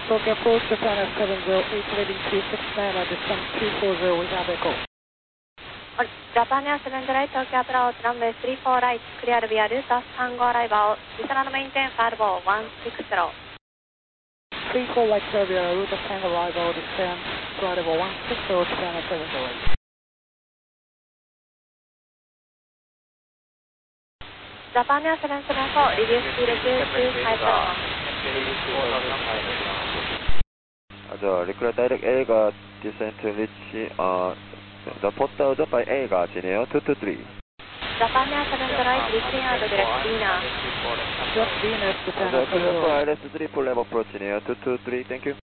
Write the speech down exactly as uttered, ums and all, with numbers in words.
Tokyo Approach, Japan F seven zero eight, reading three six nine, uh, distance three four zero, we have echo. Japan Air seven zero eight, Tokyo Approach, runway three four right, clear via Ruta Tango arrival, descend maintain five zero one six zero. three four right, clear via Ruta Tango arrival, descend five zero one six zero, Japan Air seven zero eight. Japan Air seven seven four, reduce speed to two five zero. 저 리크레 다이렉 A가 디센트 리치 어 the four thousand by A가 지네요. two two three. Japan Air seven zero eight, reaching out direct Dina. Just Venus, Japan 저 F seven zero eight. 아이엘에스 three full level approach네요. two two three. Thank you.